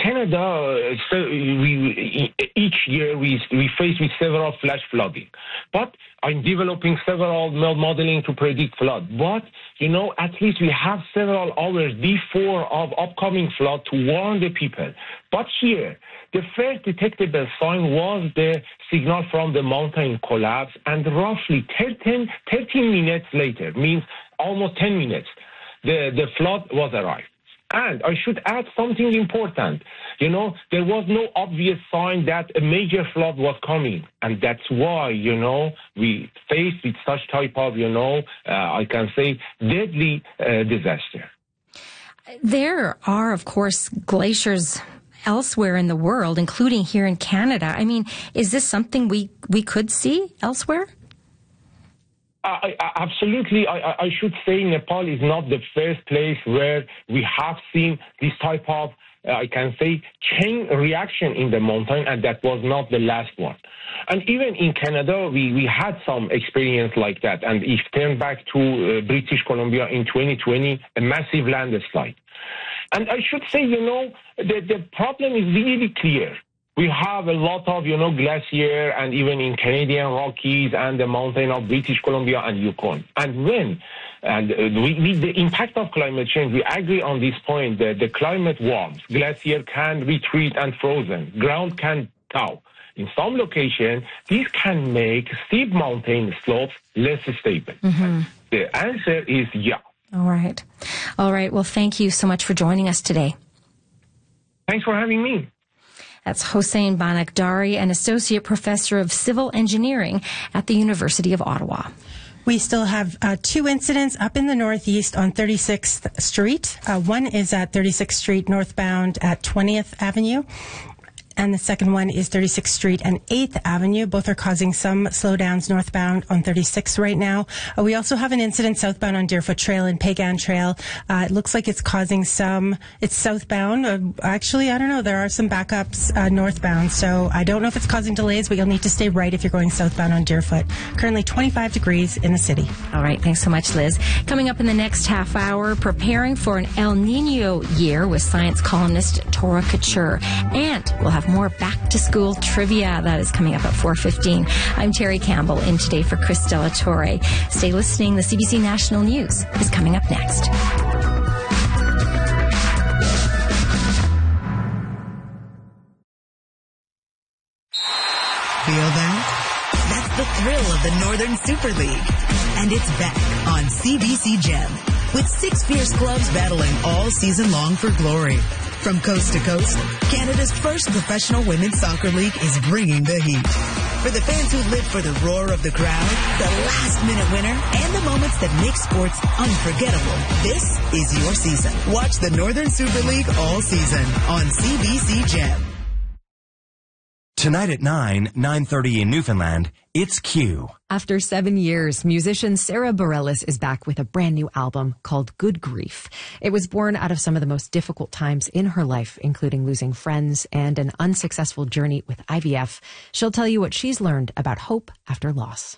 Canada, each year we face with several flash flooding. But I'm developing several modeling to predict flood. But, at least we have several hours before of upcoming flood to warn the people. But here, the first detectable sign was the signal from the mountain collapse, and roughly 13 minutes later, means almost 10 minutes, the flood was arrived. And I should add something important. There was no obvious sign that a major flood was coming. And that's why, we faced with such type of, I can say, deadly disaster. There are, of course, glaciers elsewhere in the world, including here in Canada. I mean, is this something we could see elsewhere? Absolutely. I should say Nepal is not the first place where we have seen this type of, I can say, chain reaction in the mountain, and that was not the last one. And even in Canada, we had some experience like that. And if turn back to British Columbia in 2020, a massive landslide. And I should say, the problem is really clear. We have a lot of, glacier, and even in Canadian Rockies and the mountain of British Columbia and Yukon. And with the impact of climate change, we agree on this point that the climate warms. Glacier can retreat and frozen. Ground can thaw. In some locations, this can make steep mountain slopes less stable. Mm-hmm. The answer is yeah. All right. Well, thank you so much for joining us today. Thanks for having me. That's Hossein Banakdari, an associate professor of civil engineering at the University of Ottawa. We still have two incidents up in the northeast on 36th Street. One is at 36th Street northbound at 20th Avenue. And the second one is 36th Street and 8th Avenue. Both are causing some slowdowns northbound on 36th right now. We also have an incident southbound on Deerfoot Trail and Pagan Trail. It looks like it's causing it's southbound. Actually, I don't know. There are some backups northbound. So I don't know if it's causing delays, but you'll need to stay right if you're going southbound on Deerfoot. Currently 25 degrees in the city. All right. Thanks so much, Liz. Coming up in the next half hour, preparing for an El Nino year with science columnist Tora Couture. And we'll have more back-to-school trivia. That is coming up at 4:15. I'm Terry Campbell, in today for Chris Delatorre. Stay listening. The CBC National News is coming up next. Feel that? That's the thrill of the Northern Super League. And it's back on CBC Gem, with 6 fierce clubs battling all season long for glory. From coast to coast, Canada's first professional women's soccer league is bringing the heat. For the fans who live for the roar of the crowd, the last-minute winner, and the moments that make sports unforgettable, this is your season. Watch the Northern Super League all season on CBC Gem. Tonight at 9:30 in Newfoundland, it's Q. After 7 years, musician Sarah Bareilles is back with a brand new album called Good Grief. It was born out of some of the most difficult times in her life, including losing friends and an unsuccessful journey with IVF. She'll tell you what she's learned about hope after loss.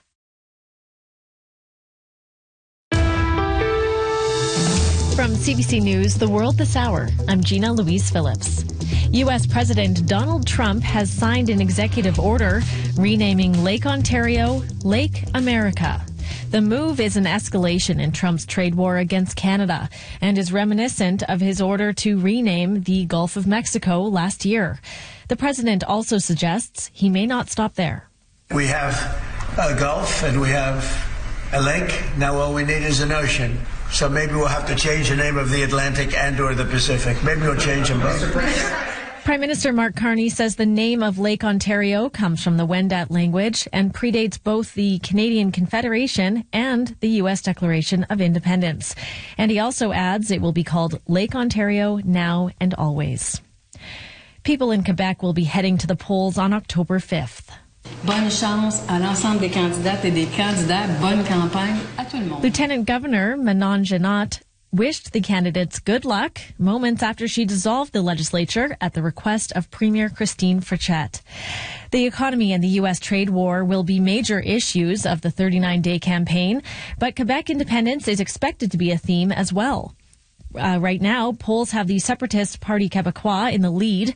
From CBC News, The World This Hour, I'm Gina Louise Phillips. U.S. President Donald Trump has signed an executive order renaming Lake Ontario Lake America. The move is an escalation in Trump's trade war against Canada and is reminiscent of his order to rename the Gulf of Mexico last year. The president also suggests he may not stop there. We have a Gulf and we have a lake. Now all we need is an ocean. So maybe we'll have to change the name of the Atlantic and or the Pacific. Maybe we'll change them both. Prime Minister Mark Carney says the name of Lake Ontario comes from the Wendat language and predates both the Canadian Confederation and the U.S. Declaration of Independence. And he also adds it will be called Lake Ontario now and always. People in Quebec will be heading to the polls on October 5th. Bonne chance à l'ensemble des candidates et des candidats. Bonne campagne à tout le monde. Lieutenant Governor Manon Janot wished the candidates good luck moments after she dissolved the legislature at the request of Premier Christine Frechette. The economy and the U.S. trade war will be major issues of the 39-day campaign, but Quebec independence is expected to be a theme as well. Right now, polls have the Separatist Parti Québécois in the lead,